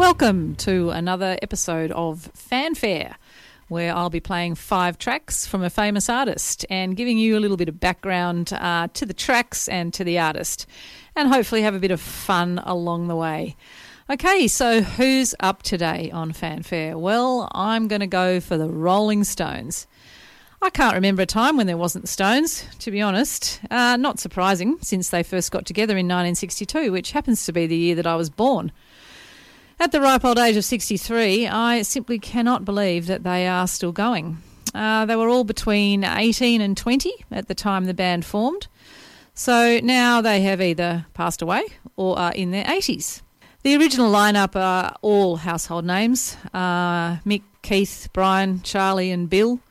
Welcome to another episode of Fanfare, where I'll be playing 5 tracks from a famous artist and giving you a little bit of background to the tracks and to the artist, and hopefully have a bit of fun along the way. Okay, so who's up today on Fanfare? Well, I'm going to go for the Rolling Stones. I can't remember a time when there wasn't the Stones, to be honest. Not surprising, since they first got together in 1962, which happens to be the year that I was born. At the ripe old age of 63, I simply cannot believe that they are still going. They were all between 18 and 20 at the time the band formed. So now they have either passed away or are in their 80s. The original lineup are all household names. Mick, Keith, Brian, Charlie and Bill.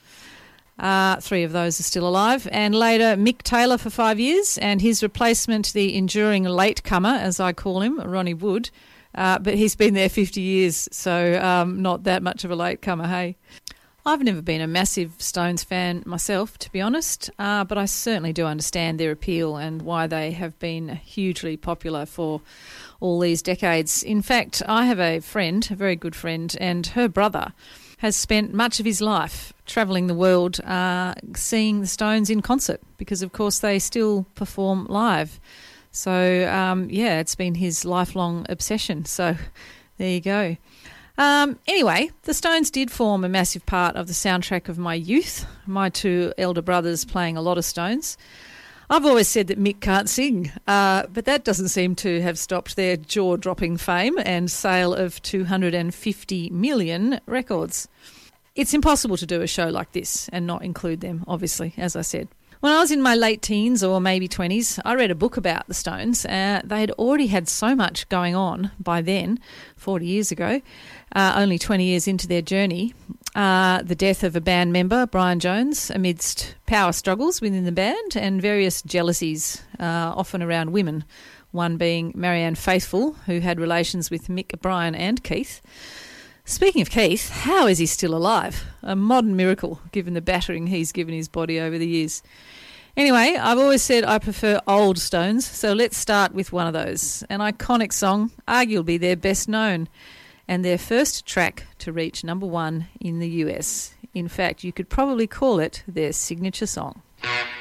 3 of those are still alive. And later Mick Taylor for 5 years, and his replacement, the enduring latecomer, as I call him, Ronnie Wood. But he's been there 50 years, so not that much of a latecomer, hey. I've never been a massive Stones fan myself, to be honest, but I certainly do understand their appeal and why they have been hugely popular for all these decades. In fact, I have a friend, a very good friend, and her brother has spent much of his life travelling the world seeing the Stones in concert, because, of course, they still perform live. So, it's been his lifelong obsession. So, there you go. Anyway, the Stones did form a massive part of the soundtrack of my youth, my 2 elder brothers playing a lot of Stones. I've always said that Mick can't sing, but that doesn't seem to have stopped their jaw-dropping fame and sale of 250 million records. It's impossible to do a show like this and not include them, obviously, as I said. When I was in my late teens or maybe 20s, I read a book about the Stones. They had already had so much going on by then, 40 years ago, only 20 years into their journey. The death of a band member, Brian Jones, amidst power struggles within the band and various jealousies, often around women, one being Marianne Faithfull, who had relations with Mick, Brian and Keith. Speaking of Keith, how is he still alive? A modern miracle, given the battering he's given his body over the years. Anyway, I've always said I prefer old Stones, so let's start with one of those. An iconic song, arguably their best known, and their first track to reach #1 in the US. In fact, you could probably call it their signature song.